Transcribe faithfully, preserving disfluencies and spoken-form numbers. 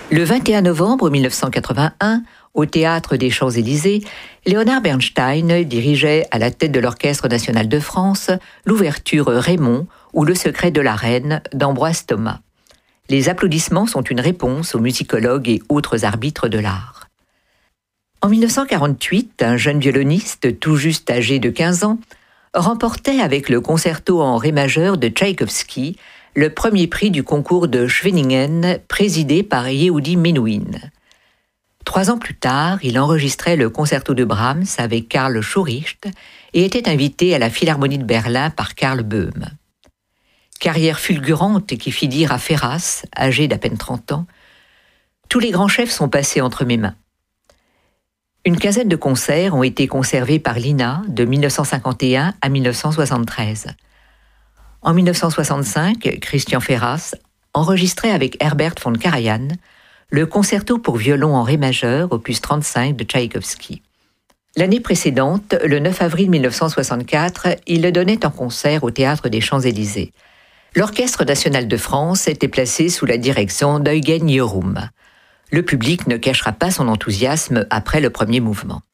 Le vingt et un novembre mille neuf cent quatre-vingt-un, au Théâtre des Champs-Élysées, Léonard Bernstein dirigeait à la tête de l'Orchestre national de France l'ouverture Raymond ou Le secret de la reine d'Ambroise Thomas. Les applaudissements sont une réponse aux musicologues et autres arbitres de l'art. En mille neuf cent quarante-huit, un jeune violoniste tout juste âgé de quinze ans remportait avec le concerto en ré majeur de Tchaïkovski le premier prix du concours de Schwenningen présidé par Yehudi Menuhin. Trois ans plus tard, il enregistrait le concerto de Brahms avec Karl Schuricht et était invité à la Philharmonie de Berlin par Karl Böhm. Carrière fulgurante qui fit dire à Ferras, âgé d'à peine trente ans, « Tous les grands chefs sont passés entre mes mains ». Une quinzaine de concerts ont été conservés par l'I N A de mille neuf cent cinquante et un à mille neuf cent soixante-treize. En mille neuf cent soixante-cinq, Christian Ferras enregistrait avec Herbert von Karajan le concerto pour violon en ré majeur, opus trente-cinq de Tchaïkovski. L'année précédente, le neuf avril mille neuf cent soixante-quatre, il le donnait en concert au Théâtre des Champs-Élysées. L'Orchestre national de France était placé sous la direction d'Eugen Jörum. Le public ne cachera pas son enthousiasme après le premier mouvement.